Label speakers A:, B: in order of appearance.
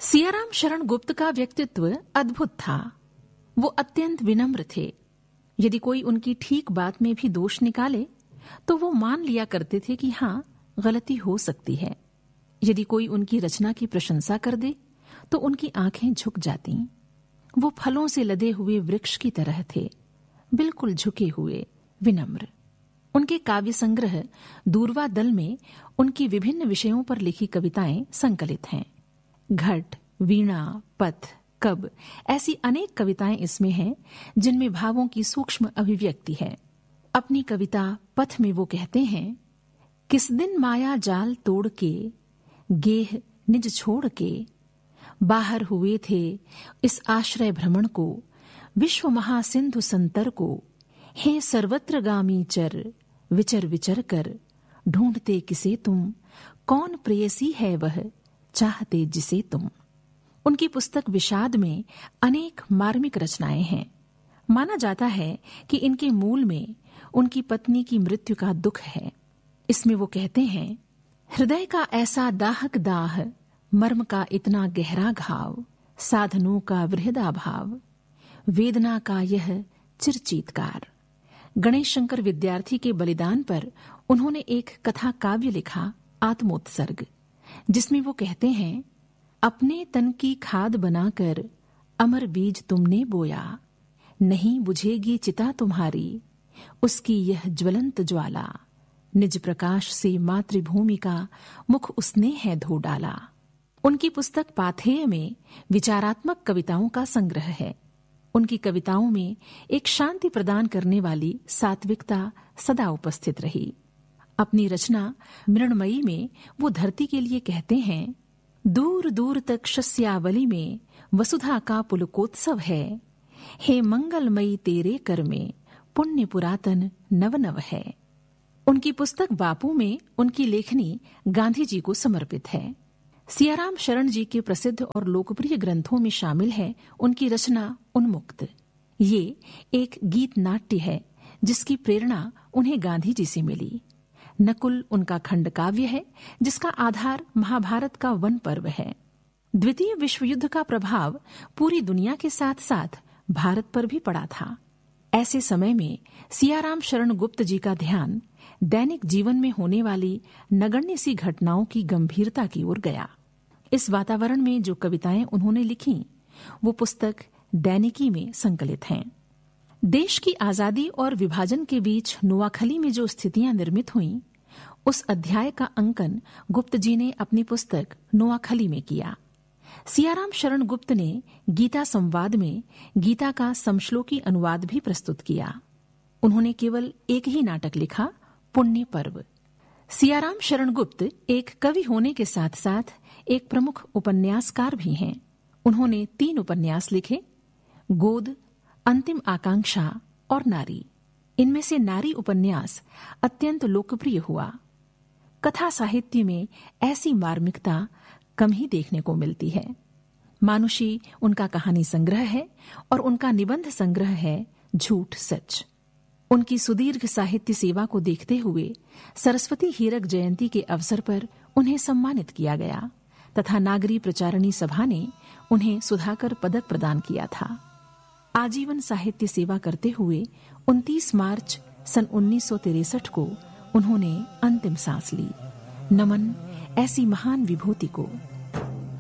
A: सियाराम शरण गुप्त का व्यक्तित्व अद्भुत था। वो अत्यंत विनम्र थे। यदि कोई उनकी ठीक बात में भी दोष निकाले तो वो मान लिया करते थे कि हाँ, गलती हो सकती है। यदि कोई उनकी रचना की प्रशंसा कर दे तो उनकी आंखें झुक जाती। वो फलों से लदे हुए वृक्ष की तरह थे, बिल्कुल झुके हुए, विनम्र। उनके काव्य संग्रह दूरवा दल में उनकी विभिन्न विषयों पर लिखी कविताएं संकलित हैं। घट, वीणा, पथ, कब ऐसी अनेक कविताएं इसमें हैं जिनमें भावों की सूक्ष्म अभिव्यक्ति है। अपनी कविता पथ में वो कहते हैं, किस दिन माया जाल तोड़ के गेह निज छोड़ के बाहर हुए थे इस आश्रय भ्रमण को, विश्व महासिंधु संतर को, हे सर्वत्रगामी चर विचर विचर कर, ढूंढते किसे तुम, कौन प्रेयसी है वह, चाहते जिसे तुम। उनकी पुस्तक विषाद में अनेक मार्मिक रचनाएं हैं। माना जाता है कि इनके मूल में उनकी पत्नी की मृत्यु का दुख है। इसमें वो कहते हैं, हृदय का ऐसा दाहक दाह, मर्म का इतना गहरा घाव, साधनों का वृहदा भाव, वेदना का यह चिरचीतकार। गणेश शंकर विद्यार्थी के बलिदान पर उन्होंने एक कथा काव्य लिखा, आत्मोत्सर्ग, जिसमें वो कहते हैं, अपने तन की खाद बनाकर अमर बीज तुमने बोया, नहीं बुझेगी चिता तुम्हारी उसकी यह ज्वलंत ज्वाला, निज प्रकाश से मातृभूमि का मुख उसने है धो डाला। उनकी पुस्तक पाथेय में विचारात्मक कविताओं का संग्रह है। उनकी कविताओं में एक शांति प्रदान करने वाली सात्विकता सदा उपस्थित रही। अपनी रचना मृण्मयी में वो धरती के लिए कहते हैं, दूर दूर तक शस्यावली में वसुधा का पुलकोत्सव है, हे मंगलमयी तेरे कर में पुण्य पुरातन नव नव है। उनकी पुस्तक बापू में उनकी लेखनी गांधी जी को समर्पित है। सियाराम शरण जी के प्रसिद्ध और लोकप्रिय ग्रंथों में शामिल है उनकी रचना उन्मुक्त। ये एक गीत नाट्य है जिसकी प्रेरणा उन्हें गांधी जी से मिली। नकुल उनका खंड काव्य है जिसका आधार महाभारत का वन पर्व है। द्वितीय विश्व युद्ध का प्रभाव पूरी दुनिया के साथ साथ भारत पर भी पड़ा था। ऐसे समय में सियाराम शरण गुप्त जी का ध्यान दैनिक जीवन में होने वाली नगण्य सी घटनाओं की गंभीरता की ओर गया। इस वातावरण में जो कविताएं उन्होंने लिखी वो पुस्तक दैनिकी में संकलित हैं। देश की आजादी और विभाजन के बीच नोआखली में जो स्थितियां निर्मित हुईं, उस अध्याय का अंकन गुप्त जी ने अपनी पुस्तक नोआखली में किया। सियाराम शरण गुप्त ने गीता संवाद में गीता का समश्लोकी अनुवाद भी प्रस्तुत किया। उन्होंने केवल एक ही नाटक लिखा, पुण्य पर्व। सियाराम शरण गुप्त एक कवि होने के साथ साथ एक प्रमुख उपन्यासकार भी हैं। उन्होंने 3 उपन्यास लिखे, गोद, अंतिम आकांक्षा और नारी। इनमें से नारी उपन्यास अत्यंत लोकप्रिय हुआ। कथा साहित्य में ऐसी मार्मिकता कम ही देखने को मिलती है। मानुषी उनका कहानी संग्रह है और उनका निबंध संग्रह है झूठ सच। उनकी सुदीर्घ साहित्य सेवा को देखते हुए सरस्वती हीरक जयंती के अवसर पर उन्हें सम्मानित किया गया तथा नागरी प्रचारणी सभा ने उन्हें सुधाकर पदक प्रदान किया था। आजीवन साहित्य सेवा करते हुए 29 मार्च सन 1963 को उन्होंने अंतिम सांस ली। नमन ऐसी महान विभूति को।